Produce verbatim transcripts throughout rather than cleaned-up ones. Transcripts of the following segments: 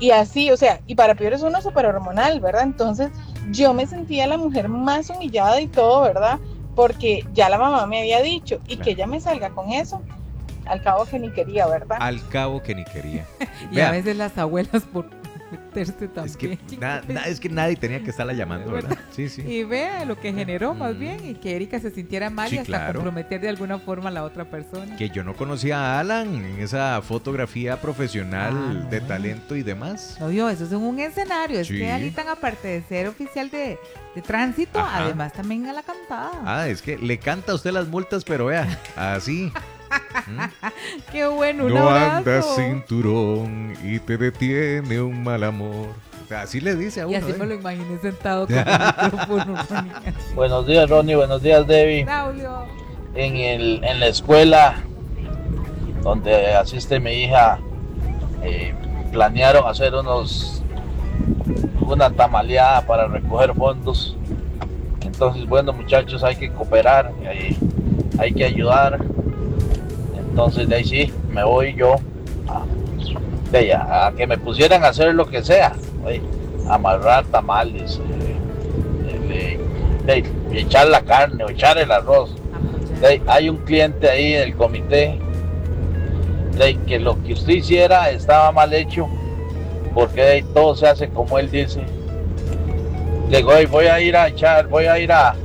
y así, o sea, y para peor es uno súper hormonal, ¿verdad? Entonces yo me sentía la mujer más humillada y todo, ¿verdad? Porque ya la mamá me había dicho, y Claro. que ella me salga con eso, al cabo que ni quería, ¿verdad? Al cabo que ni quería. Y Vea, a veces las abuelas por meterse también. es que, na- na- es que nadie tenía que estarla llamando, ¿verdad? Sí, sí. Y vea lo que generó más Mm. bien, y que Erika se sintiera mal Sí, y hasta claro. comprometer de alguna forma a la otra persona. Que yo no conocía a Alan en esa fotografía profesional Ah, no. de talento y demás. No, yo, eso es un escenario. Es Sí. que Alitan, aparte de ser oficial de, de tránsito, Ajá. además también a la cantada. Ah, es que le canta a usted las multas, pero vea, así. ¿Mm? Qué bueno, un No abrazo. andas cinturón y te detiene un mal amor. O sea, así le dice a Y uno. así ¿eh? me lo imaginé sentado con el micrófono, Ronnie. Buenos días, Ronnie. Buenos días, Debbie. Braulio. En, el, en la escuela donde asiste mi hija, eh, planearon hacer unos una tamaleada para recoger fondos. Entonces, bueno, muchachos, hay que cooperar, hay, hay que ayudar. Entonces, de ahí sí, me voy yo a, de ahí, a, a que me pusieran a hacer lo que sea, oye, amarrar tamales, eh, eh, de ahí, y echar la carne o echar el arroz. De ahí, hay un cliente ahí en el comité de ahí, que lo que usted hiciera estaba mal hecho, porque de ahí todo se hace como él dice. Digo, "Ey, voy a ir a echar, voy a ir a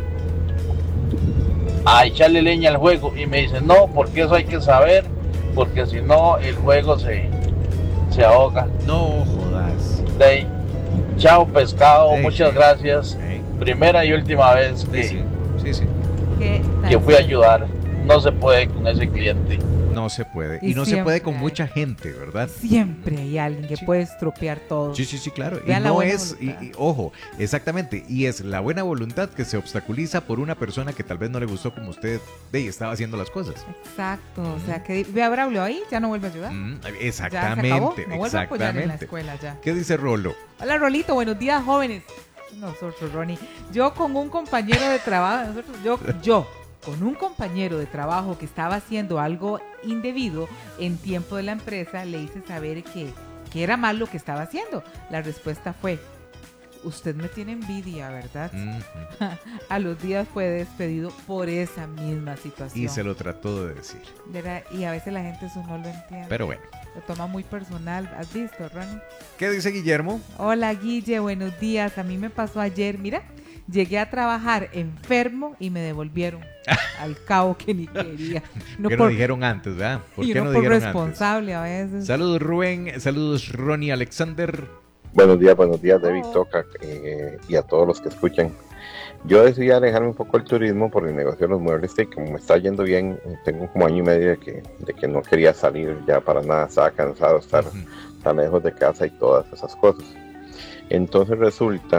a echarle leña al juego", y me dice, no, porque eso hay que saber, porque si no el juego se, se ahoga. No jodas. De ahí, chao pescado, Sí, muchas sí. gracias. Sí, Primera y última vez que, sí, sí, sí. ¿Qué tal? que fui a ayudar. No se puede con ese cliente. No se puede. Y Y no se puede siempre con hay. mucha gente, ¿verdad? Siempre hay alguien que Sí. puede estropear todo. Sí, sí, sí, claro. Y Vean la no buena es, y, voluntad. y, ojo, exactamente, y es la buena voluntad que se obstaculiza por una persona que tal vez no le gustó como usted de y estaba haciendo las cosas. Exacto. O sea, que ve a Braulio ahí, ya no vuelve a ayudar. Mm, Ya se acabó. exactamente, No vuelve a apoyar en la exactamente. escuela ya. ¿Qué dice Rolo? Hola, Rolito. Buenos días, jóvenes. Nosotros, Ronnie. Yo con un compañero de trabajo, nosotros, yo, yo, con un compañero de trabajo que estaba haciendo algo indebido en tiempo de la empresa, le hice saber que, que era mal lo que estaba haciendo. La respuesta fue, usted me tiene envidia, ¿verdad? Mm, A los días fue despedido por esa misma situación. y se lo trató de decir. ¿Verdad? Y a veces la gente eso no lo entiende. Pero bueno, Lo toma muy personal. ¿Has visto, Ronnie? ¿qué dice Guillermo? Hola, Guille, buenos días. A mí me pasó ayer, mira, llegué a trabajar enfermo y me devolvieron. Al cabo que ni quería. No ¿Qué no dijeron antes, verdad? ¿Por y qué uno no por dijeron responsable antes? a veces. Saludos Rubén, saludos Ronnie Alexander. Buenos días, buenos días, David Oh. Toca eh, y a todos los que escuchan. Yo decidí alejarme un poco del turismo por el negocio de los muebles y como me está yendo bien, eh, tengo como año y medio de que, de que no quería salir ya para nada, estaba cansado de estar Ujú. tan lejos de casa y todas esas cosas. Entonces resulta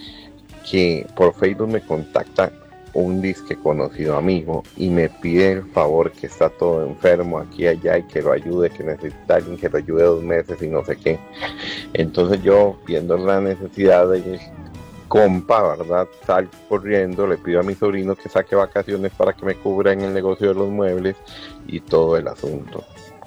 que por Facebook me contacta un disque conocido amigo y me pide el favor que está todo enfermo aquí y allá y que lo ayude, que necesita alguien que lo ayude dos meses y no sé qué. Entonces yo, viendo la necesidad de compa, ¿verdad? Salgo corriendo, le pido a mi sobrino que saque vacaciones para que me cubra en el negocio de los muebles y todo el asunto.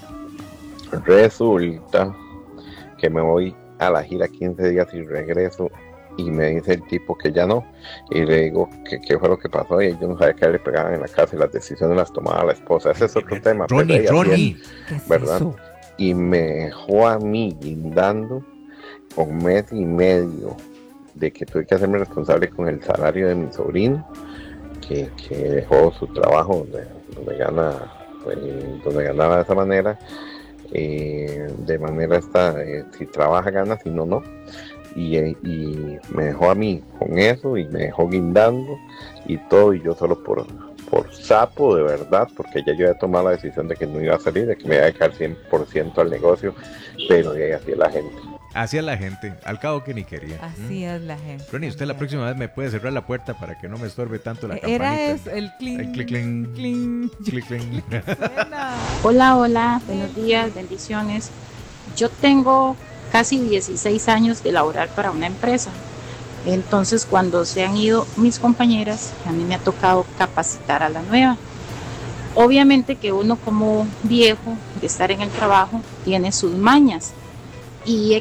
Resulta que me voy a la gira quince días y regreso y me dice el tipo que ya no, y le digo que qué fue lo que pasó y yo no sabía que le pegaban en la casa y las decisiones las tomaba la esposa. Ese es otro tema. Ronnie, pero ella Ronnie. bien, ¿Qué es ¿verdad? eso? y me dejó a mí guindando un mes y medio de que tuve que hacerme responsable con el salario de mi sobrino, que, que dejó su trabajo donde, donde gana eh, donde ganaba de esa manera, eh, de manera esta, eh, si trabaja gana, si no, no. Y, eh, y me dejó a mí con eso y me dejó guindando y todo, y yo solo por, por sapo de verdad, porque ya yo había tomado la decisión de que no iba a salir, de que me iba a dedicar cien por ciento al negocio, pero de ahí así es la gente. Así es la gente, al cabo que ni quería. Así ¿Mm? es la gente. Ronnie, usted la próxima vez me puede cerrar la puerta para que no me estorbe tanto la Era campanita. eso, el clink, El clic, clink. clink. Clic, clic. Suena. Hola, hola, buenos días, bendiciones. Yo tengo casi dieciséis años de laborar para una empresa. Entonces, cuando se han ido mis compañeras, a mí me ha tocado capacitar a la nueva. Obviamente que uno como viejo de estar en el trabajo tiene sus mañas y he